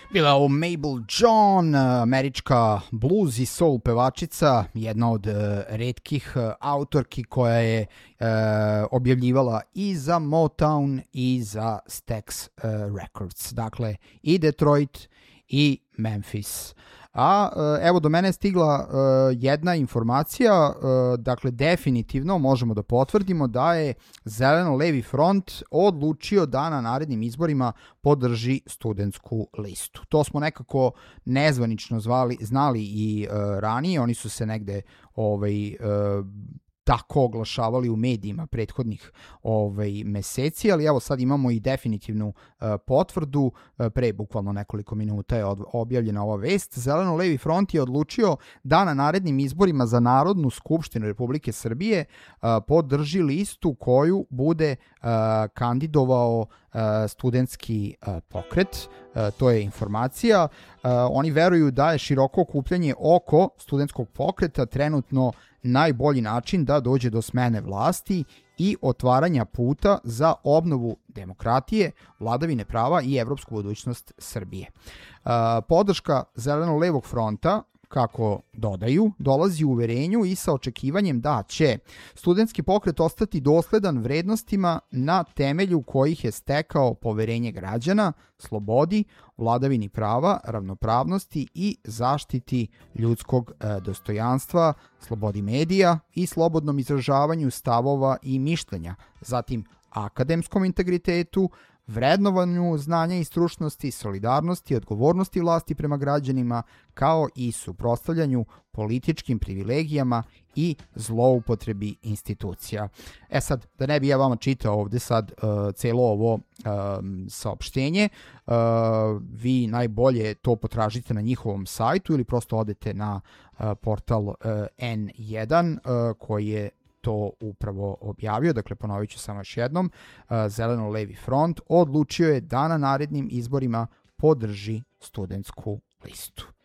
Bila ovo Mabel John, američka blues i soul pevačica, jedna od retkih autorki koja je objavljivala i za Motown i za Stax Records. Dakle, i Detroit i Memphis. A evo do mene je stigla jedna informacija, dakle definitivno možemo da potvrdimo da je Zeleno-levi front odlučio da na narednim izborima podrži studentsku listu. To smo nekako nezvanično znali i ranije, oni su se negde tako oglašavali u medijima prethodnih meseci, ali evo sad imamo i definitivnu potvrdu. Pre bukvalno nekoliko minuta je objavljena ova vest. Zeleno-levi front je odlučio da na narednim izborima za Narodnu skupštinu Republike Srbije podrži listu koju bude kandidovao studentski pokret. To je informacija. Oni veruju da je široko okupljanje oko studentskog pokreta trenutno najbolji način da dođe do smene vlasti i otvaranja puta za obnovu demokratije, vladavine prava i evropsku budućnost Srbije. Podrška Zeleno-levog fronta, kako dodaju, dolazi u uverenju i sa očekivanjem da će studentski pokret ostati dosledan vrednostima na temelju kojih je stekao poverenje građana, slobodi, vladavini prava, ravnopravnosti i zaštiti ljudskog dostojanstva, slobodi medija i slobodnom izražavanju stavova i mišljenja, zatim akademskom integritetu, vrednovanju znanja i stručnosti, solidarnosti, odgovornosti vlasti prema građanima, kao i suprotstavljanju političkim privilegijama i zloupotrebi institucija. Sad, da ne bi ja vama čitao ovde sad celo ovo saopštenje, vi najbolje to potražite na njihovom sajtu ili prosto odete na portal N1 koji je to upravo objavio. Dakle, ponovit ću samo još jednom, Zeleno-levi front odlučio je da na narednim izborima podrži studentsku listu.